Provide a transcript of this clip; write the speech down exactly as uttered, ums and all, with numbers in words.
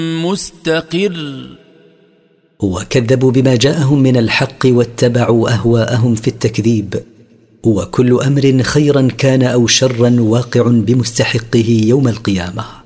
مستقر. وكذبوا بما جاءهم من الحق واتبعوا أهواءهم في التكذيب، وكل أمر خيرا كان أو شرا واقع بمستحقه يوم القيامة.